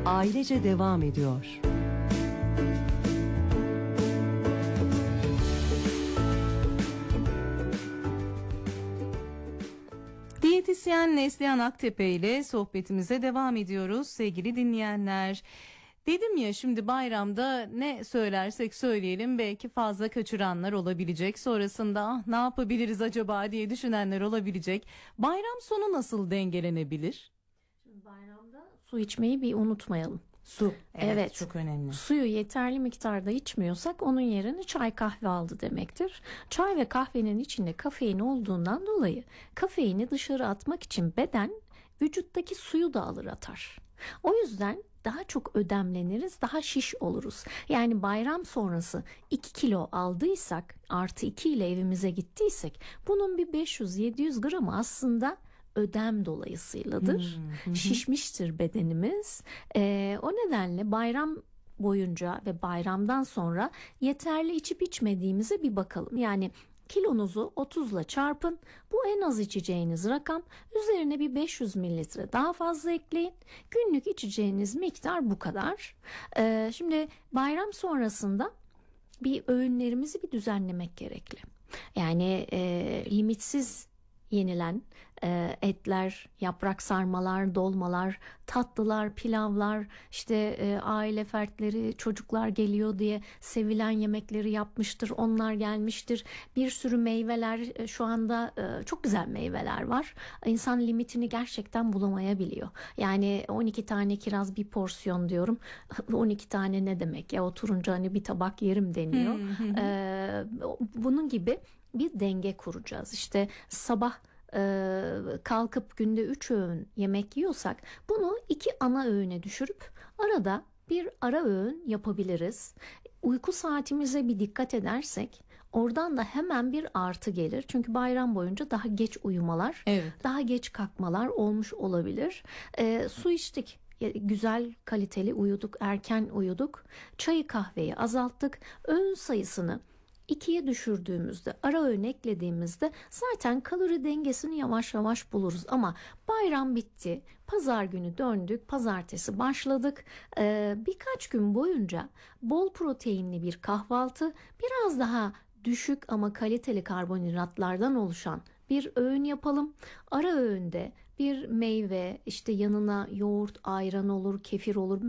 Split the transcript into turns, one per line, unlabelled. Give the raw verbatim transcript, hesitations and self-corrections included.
ailece devam ediyor.
Diyetisyen Neslihan Aktepe ile sohbetimize devam ediyoruz sevgili dinleyenler. Dedim ya, şimdi bayramda ne söylersek söyleyelim belki fazla kaçıranlar olabilecek. Sonrasında ah, ne yapabiliriz acaba diye düşünenler olabilecek. Bayram sonu nasıl dengelenebilir?
Şimdi bayramda su içmeyi bir unutmayalım.
Su. Evet,
evet,
çok önemli.
Suyu yeterli miktarda içmiyorsak onun yerine çay kahve aldı demektir. Çay ve kahvenin içinde kafein olduğundan dolayı kafeini dışarı atmak için beden vücuttaki suyu da alır atar. O yüzden daha çok ödemleniriz, daha şiş oluruz. Yani bayram sonrası iki kilo aldıysak, artı iki ile evimize gittiysek, bunun bir beş yüz yedi yüz gramı aslında ödem dolayısıyladır.
Hmm, hı.
Şişmiştir bedenimiz. Ee, o nedenle bayram boyunca ve bayramdan sonra yeterli içip içmediğimize bir bakalım. Yani kilonuzu otuzla çarpın. Bu en az içeceğiniz rakam. Üzerine bir beş yüz mililitre daha fazla ekleyin. Günlük içeceğiniz miktar bu kadar. Ee, şimdi bayram sonrasında bir öğünlerimizi bir düzenlemek gerekli. Yani e, limitsiz yenilen e, etler, yaprak sarmalar, dolmalar, tatlılar, pilavlar, işte e, aile fertleri, çocuklar geliyor diye sevilen yemekleri yapmıştır. Onlar gelmiştir. Bir sürü meyveler, e, şu anda e, çok güzel meyveler var. İnsan limitini gerçekten bulamayabiliyor. Yani on iki tane kiraz bir porsiyon diyorum. on iki tane ne demek ya, oturunca hani bir tabak yerim deniyor. e, bunun gibi bir denge kuracağız. İşte sabah e, kalkıp günde üç öğün yemek yiyorsak bunu iki ana öğüne düşürüp arada bir ara öğün yapabiliriz. Uyku saatimize bir dikkat edersek oradan da hemen bir artı gelir. Çünkü bayram boyunca daha geç uyumalar,
Evet.
daha geç kalkmalar olmuş olabilir. E, su içtik. Güzel kaliteli uyuduk, erken uyuduk. Çayı kahveyi azalttık. Öğün sayısını ikiye düşürdüğümüzde, ara öğün eklediğimizde zaten kalori dengesini yavaş yavaş buluruz. Ama bayram bitti, pazar günü döndük, pazartesi başladık. Ee, birkaç gün boyunca bol proteinli bir kahvaltı, biraz daha düşük ama kaliteli karbonhidratlardan oluşan bir öğün yapalım. Ara öğünde bir meyve, işte yanına yoğurt, ayran olur, kefir olur.